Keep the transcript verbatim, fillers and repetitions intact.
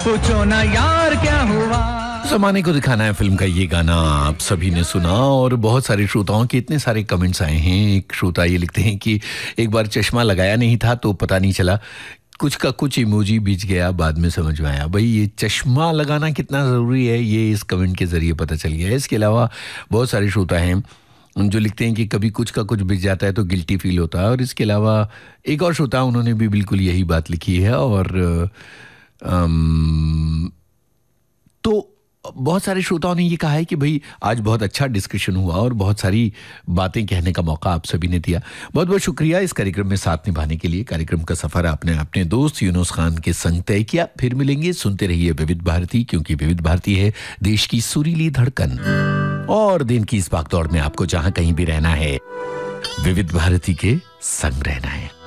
पूछो ना यार क्या हुआ। ज़माने को दिखाना है फिल्म का ये गाना आप सभी ने सुना और बहुत सारे श्रोताओं के इतने सारे कमेंट्स आए हैं। एक श्रोता ये लिखते हैं कि एक बार चश्मा लगाया नहीं था तो पता नहीं चला, कुछ का कुछ इमोजी बीच गया, बाद में समझ में आया। भाई ये चश्मा लगाना कितना ज़रूरी है ये इस कमेंट के ज़रिए पता चल गया है। इसके अलावा बहुत सारे श्रोता हैं जो लिखते हैं कि कभी कुछ का कुछ बीत जाता है तो गिल्टी फील होता है। और इसके अलावा एक और श्रोता उन्होंने भी बिल्कुल यही बात लिखी है। और अम, तो बहुत सारे श्रोताओं ने ये कहा है कि भाई आज बहुत अच्छा डिस्कशन हुआ और बहुत सारी बातें कहने का मौका आप सभी ने दिया। बहुत बहुत शुक्रिया इस कार्यक्रम में साथ निभाने के लिए। कार्यक्रम का सफर आपने अपने दोस्त यूनुस खान के संग तय किया। फिर मिलेंगे, सुनते रहिए विविध भारती, क्योंकि विविध भारती है देश की सुरीली धड़कन। और दिन की इस भागदौड़ में आपको जहां कहीं भी रहना है, विविध भारती के संग रहना है।